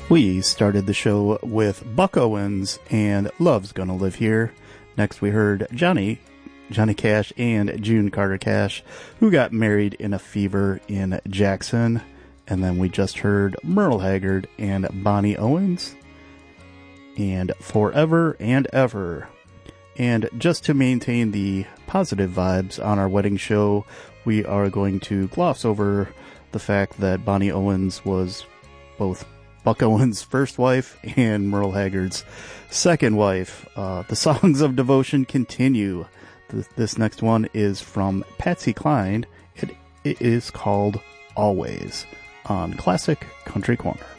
We started the show with Buck Owens and Love's Gonna Live Here. Next we heard Johnny Cash and June Carter Cash, who got married in a fever in Jackson. And then we just heard Merle Haggard and Bonnie Owens and Forever and Ever. And just to maintain the positive vibes on our wedding show, we are going to gloss over the fact that Bonnie Owens was both Buck Owens' first wife and Merle Haggard's second wife. The songs of devotion continue. This next one is from Patsy Cline. It is called Always on Classic Country Corner.